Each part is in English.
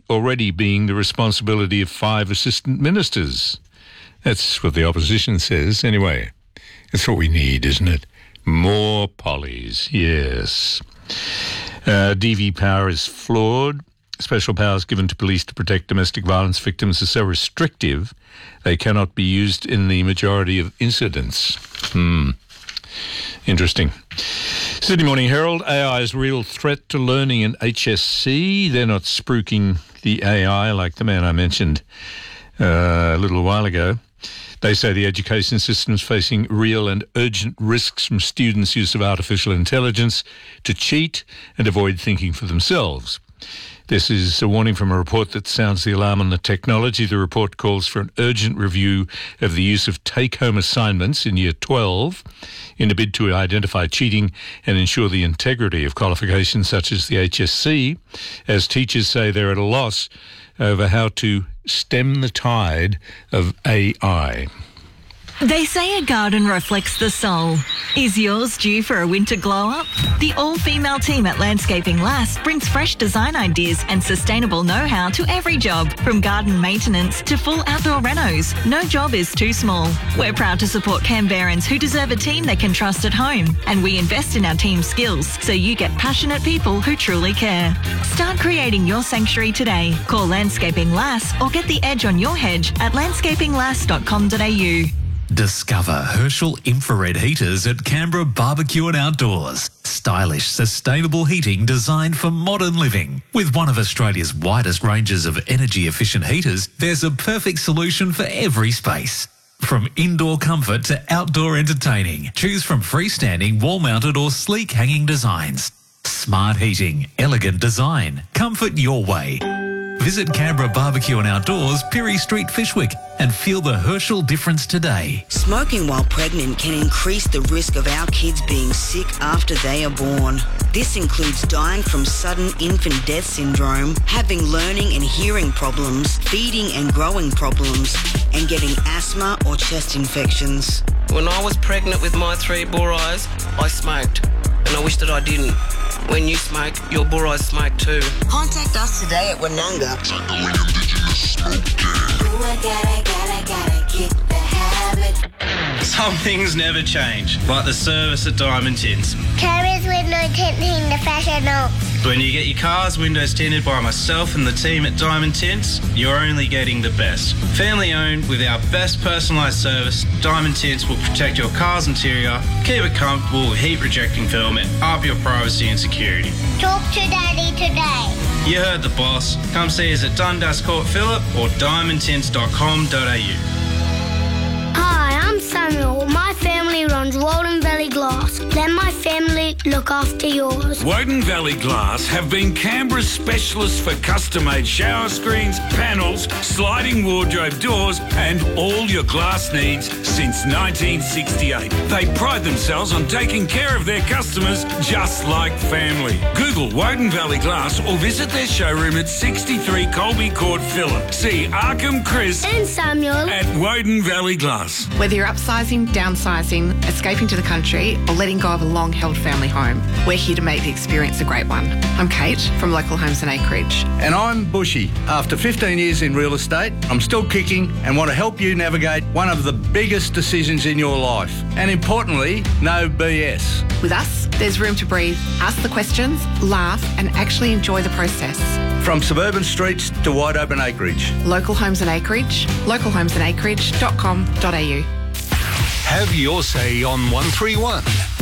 already being the responsibility of 5 assistant ministers. That's what the opposition says. Anyway, that's what we need, isn't it? More pollies, yes. DV power is flawed. Special powers given to police to protect domestic violence victims are so restrictive they cannot be used in the majority of incidents. Interesting. Sydney Morning Herald, AI's real threat to learning in HSC. They're not spruiking the AI like the man I mentioned a little while ago. They say the education system is facing real and urgent risks from students' use of artificial intelligence to cheat and avoid thinking for themselves. This is a warning from a report that sounds the alarm on the technology. The report calls for an urgent review of the use of take-home assignments in Year 12 in a bid to identify cheating and ensure the integrity of qualifications such as the HSC, as teachers say they're at a loss over how to stem the tide of AI. They say a garden reflects the soul. Is yours due for a winter glow-up? The all-female team at Landscaping Lass brings fresh design ideas and sustainable know-how to every job, from garden maintenance to full outdoor renos. No job is too small. We're proud to support Canberrans who deserve a team they can trust at home, and we invest in our team's skills so you get passionate people who truly care. Start creating your sanctuary today. Call Landscaping Lass or get the edge on your hedge at landscapinglass.com.au. Discover Herschel infrared heaters at Canberra Barbecue and Outdoors. Stylish, sustainable heating designed for modern living. With one of Australia's widest ranges of energy-efficient heaters, there's a perfect solution for every space. From indoor comfort to outdoor entertaining, choose from freestanding, wall-mounted or sleek hanging designs. Smart heating, elegant design, comfort your way. Visit Canberra Barbecue and Outdoors, Pirie Street, Fishwick, and feel the Herschel difference today. Smoking while pregnant can increase the risk of our kids being sick after they are born. This includes dying from sudden infant death syndrome, having learning and hearing problems, feeding and growing problems, and getting asthma or chest infections. When I was pregnant with my 3 boys, I smoked, and I wish that I didn't. When you smoke, your boys smoke too. Contact us today at Wananga. Tackling Indigenous smoke gang. Ooh, I gotta kick the habit. Some things never change, like the service at Diamond Tints. Carers window tinting the professional. When you get your car's windows tinted by myself and the team at Diamond Tints, you're only getting the best. Family owned with our best personalised service, Diamond Tints will protect your car's interior, keep it comfortable with heat rejecting film and up your privacy and security. Talk to Daddy today. You heard the boss. Come see us at Dundas Court Phillip or diamondtints.com.au. Hi, I'm Samuel. My family runs Walden Valley Glass. Let my family look after yours. Woden Valley Glass have been Canberra's specialists for custom-made shower screens, panels, sliding wardrobe doors and all your glass needs since 1968. They pride themselves on taking care of their customers just like family. Google Woden Valley Glass or visit their showroom at 63 Colby Court, Phillip. See Arkham, Chris and Samuel at Woden Valley Glass. Whether you're upsizing, downsizing, escaping to the country or letting go of a long-held family home, we're here to make the experience a great one. I'm Kate from Local Homes and Acreage. And I'm Bushy. After 15 years in real estate, I'm still kicking and want to help you navigate one of the biggest decisions in your life. And importantly, no BS. With us, there's room to breathe, ask the questions, laugh and actually enjoy the process. From suburban streets to wide open acreage. Local Homes and Acreage, localhomesandacreage.com.au. Have your say on 131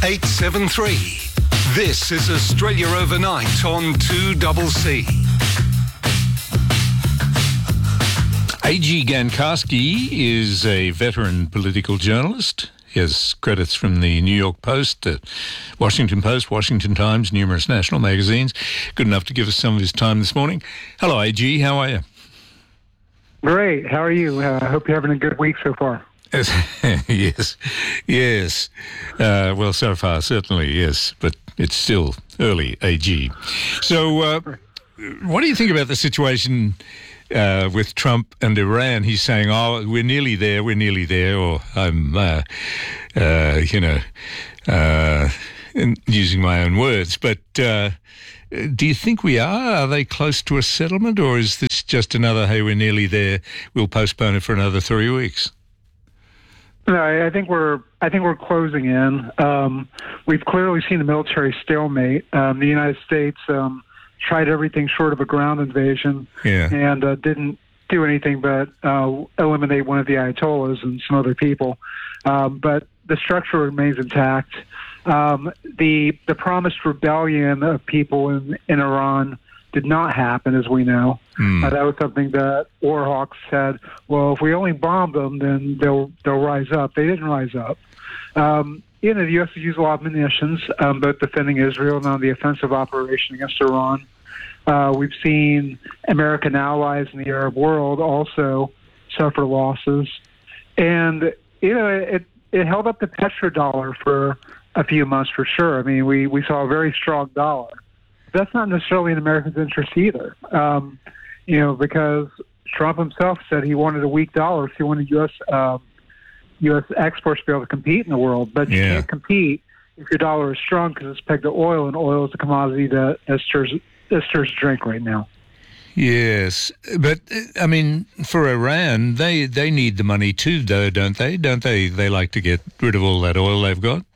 873. This is Australia Overnight on 2CC. A.G. Gankarski is a veteran political journalist. He has credits from the New York Post, the Washington Post, Washington Times, numerous national magazines. Good enough to give us some of his time this morning. Hello, A.G. How are you? Great. How are you? I hope you're having a good week so far. Yes. Well, so far, certainly, yes. But it's still early, A.G. So what do you think about the situation with Trump and Iran? He's saying, oh, we're nearly there, or I'm, using my own words. But Do you think we are? Are they close to a settlement, or is this just another, hey, we're nearly there, we'll postpone it for another 3 weeks? No, I think we're closing in. We've clearly seen a military stalemate. The United States tried everything short of a ground invasion and didn't do anything but eliminate one of the Ayatollahs and some other people. But the structure remains intact. The promised rebellion of people in Iran did not happen, as we know. That was something that war hawks said, well, if we only bomb them, then they'll rise up. They didn't rise up. The U.S. has used a lot of munitions, both defending Israel and on the offensive operation against Iran. We've seen American allies in the Arab world also suffer losses. And, it held up the petrodollar for a few months for sure. I mean, we saw a very strong dollar. That's not necessarily in America's interest either, because Trump himself said he wanted a weak dollar. So he wanted U.S. exports to be able to compete in the world. But you can't compete if your dollar is strong because it's pegged to oil, and oil is a commodity that stirs drink right now. Yes, but, I mean, for Iran, they need the money too, though, don't they? Don't they? They like to get rid of all that oil they've got?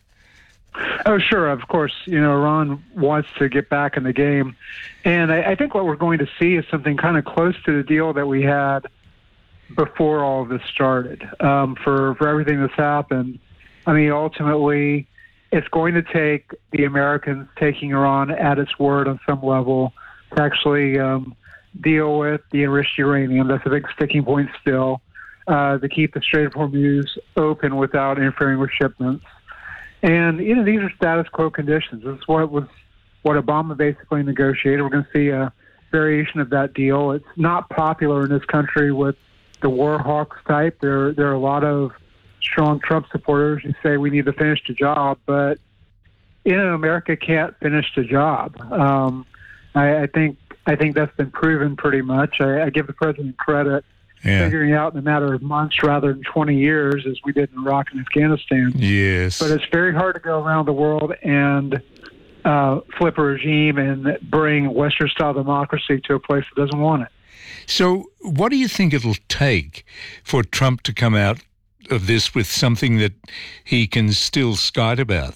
Oh, sure. Of course, Iran wants to get back in the game. And I think what we're going to see is something kind of close to the deal that we had before all of this started. For everything that's happened, I mean, ultimately, it's going to take the Americans taking Iran at its word on some level to actually deal with the enriched uranium. That's a big sticking point still, to keep the Strait of Hormuz open without interfering with shipments. And, these are status quo conditions. This is what Obama basically negotiated. We're going to see a variation of that deal. It's not popular in this country with the war hawks type. There are a lot of strong Trump supporters who say we need to finish the job, but, America can't finish the job. I think that's been proven pretty much. I give the president credit. Figuring out in a matter of months rather than 20 years as we did in Iraq and Afghanistan. Yes. But it's very hard to go around the world and flip a regime and bring Western-style democracy to a place that doesn't want it. So what do you think it'll take for Trump to come out of this with something that he can still skite about?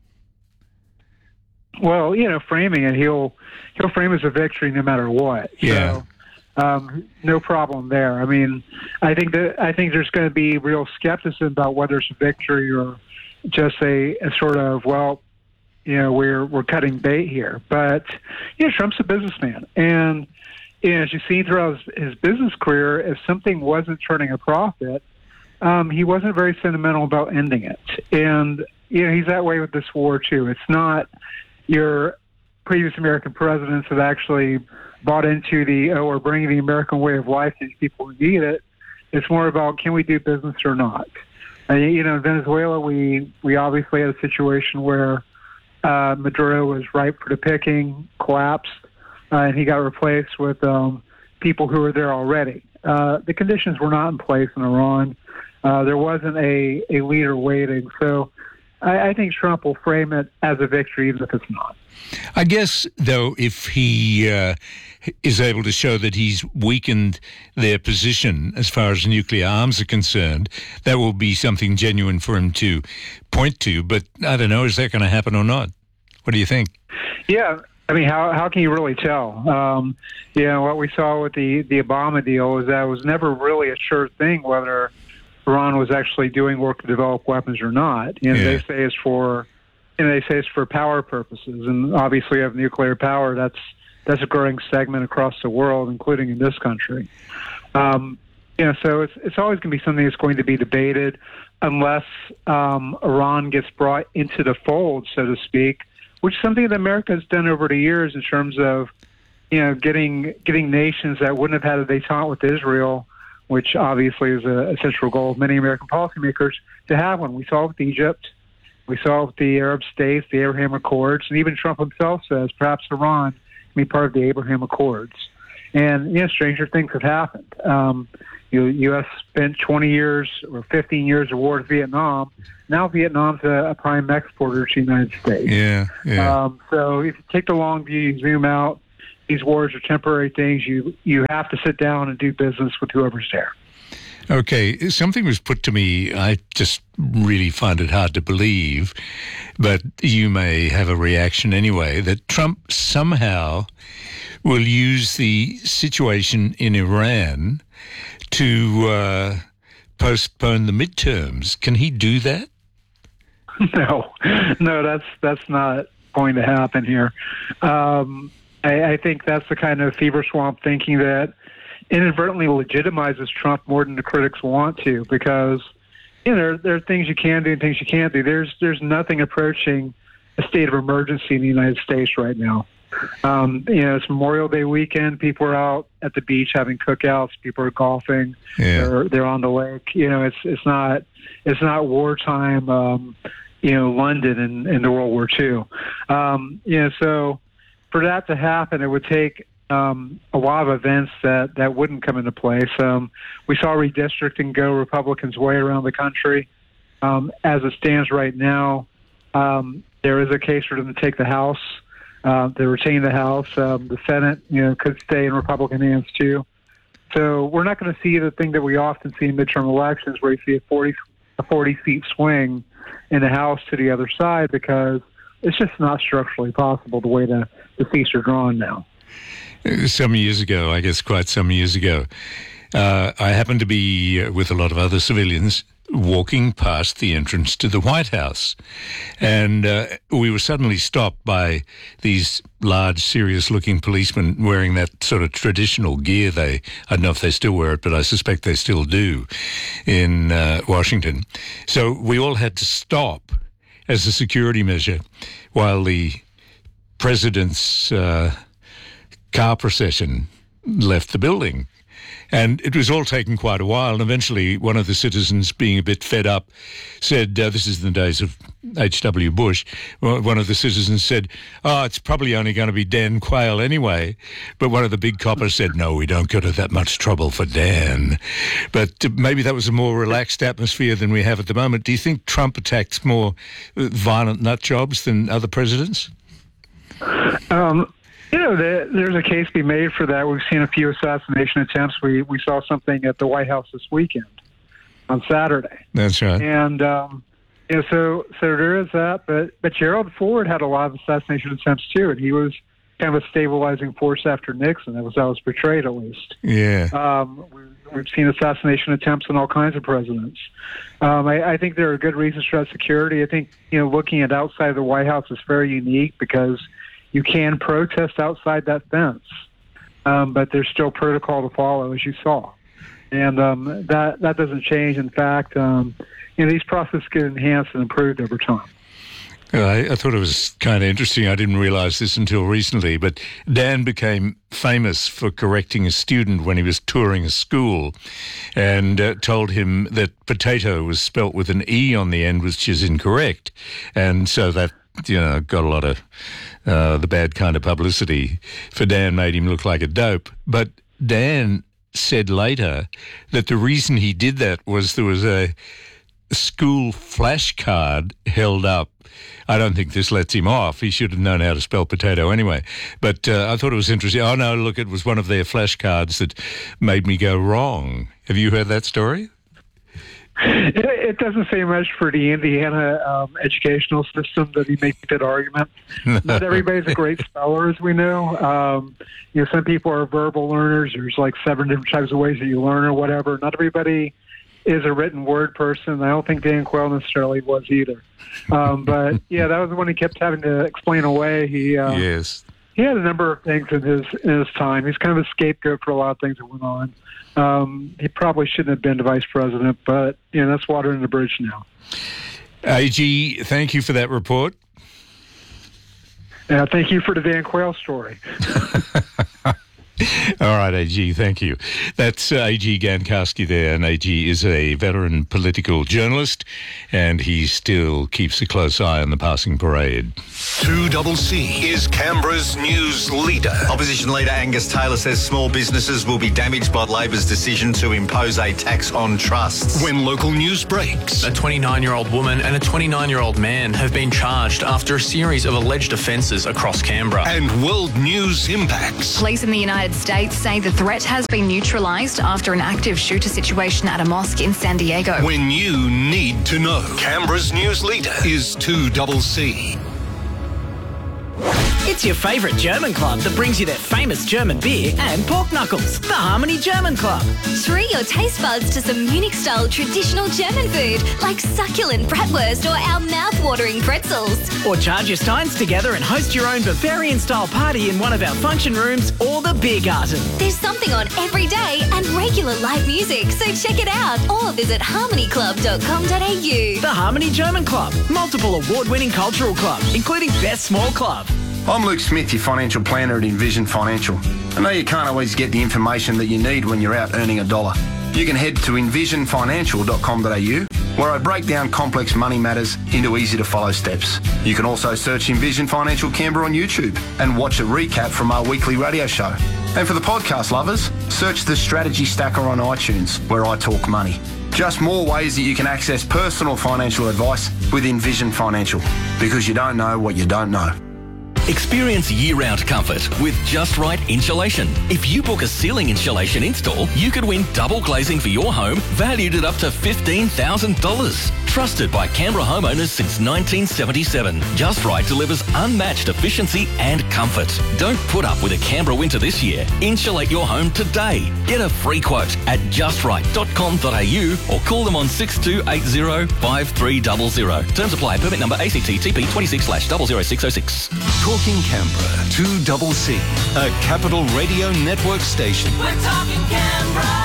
Well, framing it, he'll frame as a victory no matter what. Yeah. So, no problem there. I mean, I think there's going to be real skepticism about whether it's a victory or just a sort of, we're cutting bait here. But Trump's a businessman, and as you've seen throughout his business career, if something wasn't turning a profit, he wasn't very sentimental about ending it. And he's that way with this war too. It's not your previous American presidents have actually bought into we're bringing the American way of life to these people who need it. It's more about, can we do business or not? In Venezuela, we obviously had a situation where Maduro was ripe for the picking, collapsed, and he got replaced with people who were there already. The conditions were not in place in Iran. There wasn't a leader waiting. So I think Trump will frame it as a victory, even if it's not. I guess, though, if he is able to show that he's weakened their position as far as nuclear arms are concerned, that will be something genuine for him to point to. But I don't know, is that going to happen or not? What do you think? Yeah. I mean, how can you really tell? What we saw with the Obama deal is that it was never really a sure thing whether Iran was actually doing work to develop weapons or not. They say it's for power purposes, and obviously, you have nuclear power. That's a growing segment across the world, including in this country. So it's always going to be something that's going to be debated, unless Iran gets brought into the fold, so to speak, which is something that America has done over the years in terms of, getting nations that wouldn't have had a détente with Israel, which obviously is a central goal of many American policymakers, to have one. We saw it with Egypt. We saw it with the Arab states, the Abraham Accords, and even Trump himself says perhaps Iran can be part of the Abraham Accords. And, stranger things have happened. U.S. spent 20 years or 15 years of war with Vietnam. Now Vietnam's a prime exporter to the United States. Yeah. So if you take the long view, you zoom out, these wars are temporary things. You have to sit down and do business with whoever's there. Okay, something was put to me. I just really find it hard to believe, but you may have a reaction anyway, that Trump somehow will use the situation in Iran to postpone the midterms. Can he do that? No, that's not going to happen here. I think that's the kind of fever swamp thinking that inadvertently legitimizes Trump more than the critics want to, because there are things you can do and things you can't do. There's nothing approaching a state of emergency in the United States right now. It's Memorial Day weekend. People are out at the beach having cookouts. People are golfing. Yeah. They're on the lake. It's not wartime. London in the World War II. So for that to happen, it would take a lot of events that wouldn't come into place. We saw redistricting go Republicans' way around the country. As it stands right now, there is a case for them to take the House. They retain the House. The Senate, could stay in Republican hands too. So we're not going to see the thing that we often see in midterm elections, where you see a 40-seat swing in the House to the other side, because it's just not structurally possible the way the seats are drawn now. Some years ago, I guess quite some years ago, I happened to be with a lot of other civilians walking past the entrance to the White House. And we were suddenly stopped by these large, serious-looking policemen wearing that sort of traditional gear. I don't know if they still wear it, but I suspect they still do in Washington. So we all had to stop as a security measure while the president's car procession left the building. And it was all taking quite a while, and eventually one of the citizens, being a bit fed up, said, this is in the days of H.W. Bush, one of the citizens said, it's probably only going to be Dan Quayle anyway. But one of the big coppers said, no, we don't go to that much trouble for Dan. But maybe that was a more relaxed atmosphere than we have at the moment. Do you think Trump attacks more violent nut jobs than other presidents? There's a case to be made for that. We've seen a few assassination attempts. We saw something at the White House this weekend on Saturday. That's right. And so there is that. But Gerald Ford had a lot of assassination attempts too, and he was kind of a stabilizing force after Nixon. That was how it was portrayed, at least. Yeah. We've seen assassination attempts on all kinds of presidents. I think there are good reasons for that security. I think looking at outside the White House is very unique, because you can protest outside that fence, but there's still protocol to follow, as you saw. And that doesn't change. In fact, these processes get enhanced and improved over time. I thought it was kind of interesting. I didn't realize this until recently, but Dan became famous for correcting a student when he was touring a school and told him that potato was spelt with an E on the end, which is incorrect. And so that got a lot of the bad kind of publicity for Dan, made him look like a dope. But Dan said later that the reason he did that was there was a school flashcard held up. I don't think this lets him off. He should have known how to spell potato anyway. But I thought it was interesting. Oh, no, look, it was one of their flashcards that made me go wrong. Have you heard that story? It doesn't say much for the Indiana educational system that he makes that argument. Not everybody's a great speller, as we know. Some people are verbal learners. There's like 7 different types of ways that you learn or whatever. Not everybody is a written word person. I don't think Dan Quayle necessarily was either. But yeah, that was the one he kept having to explain away. Yes. He had a number of things in his time. He's kind of a scapegoat for a lot of things that went on. He probably shouldn't have been the vice president, but that's water in the bridge now. AG, thank you for that report. Thank you for the Dan Quayle story. All right, AG, thank you. That's AG Gankowski there, and AG is a veteran political journalist, and he still keeps a close eye on the passing parade. 2CC is Canberra's news leader. Opposition leader Angus Taylor says small businesses will be damaged by Labor's decision to impose a tax on trusts. When local news breaks. A 29-year-old woman and a 29-year-old man have been charged after a series of alleged offences across Canberra. And world news impacts. Police in the United States say the threat has been neutralised after an active shooter situation at a mosque in San Diego. When you need to know. Canberra's news leader is 2CC. It's your favourite German club that brings you their famous German beer and pork knuckles. The Harmony German Club. Treat your taste buds to some Munich-style traditional German food like succulent bratwurst or our mouth-watering pretzels. Or charge your steins together and host your own Bavarian-style party in one of our function rooms or the beer garden. There's something on every day and regular live music, so check it out or visit harmonyclub.com.au. The Harmony German Club. Multiple award-winning cultural club, including Best Small Club. I'm Luke Smith, your financial planner at Envision Financial. I know you can't always get the information that you need when you're out earning a dollar. You can head to envisionfinancial.com.au, where I break down complex money matters into easy-to-follow steps. You can also search Envision Financial Canberra on YouTube and watch a recap from our weekly radio show. And for the podcast lovers, search the Strategy Stacker on iTunes, where I talk money. Just more ways that you can access personal financial advice with Envision Financial, because you don't know what you don't know. Experience year-round comfort with Just Right Insulation. If you book a ceiling insulation install, you could win double glazing for your home, valued at up to $15,000. Trusted by Canberra homeowners since 1977. Just Right delivers unmatched efficiency and comfort. Don't put up with a Canberra winter this year. Insulate your home today. Get a free quote at justright.com.au or call them on 6280 5300. Terms apply. Permit number ACTTP 26/00606. Talking Canberra, 2CC, a Capital Radio Network station. We're talking Canberra.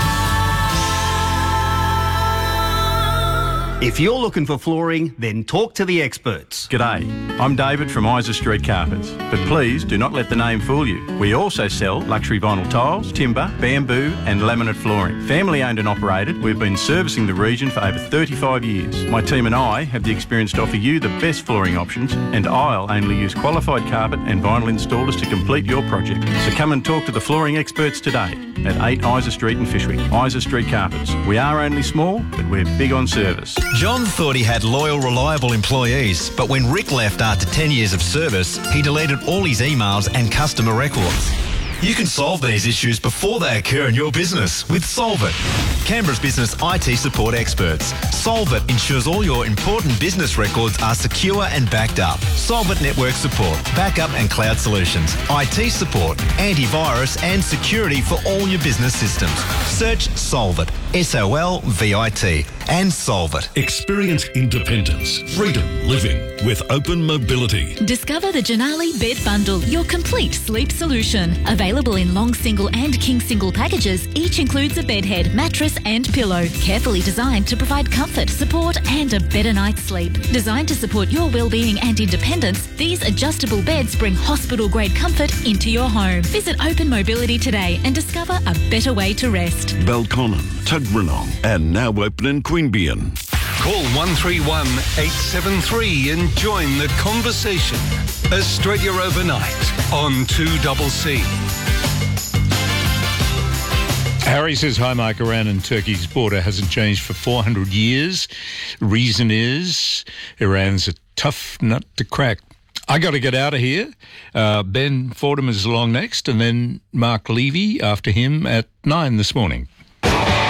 If you're looking for flooring, then talk to the experts. G'day, I'm David from Isa Street Carpets, but please do not let the name fool you. We also sell luxury vinyl tiles, timber, bamboo and laminate flooring. Family owned and operated, we've been servicing the region for over 35 years. My team and I have the experience to offer you the best flooring options, and I'll only use qualified carpet and vinyl installers to complete your project. So come and talk to the flooring experts today at 8 Isa Street in Fishwick. Isa Street Carpets. We are only small, but we're big on service. John thought he had loyal, reliable employees, but when Rick left after 10 years of service, he deleted all his emails and customer records. You can solve these issues before they occur in your business with Solvit, Canberra's business IT support experts. Solvit ensures all your important business records are secure and backed up. Solvit network support, backup and cloud solutions, IT support, antivirus and security for all your business systems. Search Solvit, SOLVIT, and Solvit. Experience independence, freedom living with open mobility. Discover the Janali Bed Bundle, your complete sleep solution. Available in long single and king single packages, each includes a bed head, mattress and pillow. Carefully designed to provide comfort, support and a better night's sleep. Designed to support your well-being and independence, these adjustable beds bring hospital-grade comfort into your home. Visit Open Mobility today and discover a better way to rest. Belconnen, Tuggeranong and now open in Queanbeyan. Call 131 873 and join the conversation. Australia Overnight on 2CC. Harry says, hi, Mike. Iran and Turkey's border hasn't changed for 400 years. Reason is Iran's a tough nut to crack. I got to get out of here. Ben Fordham is along next, and then Mark Levy after him at 9 this morning.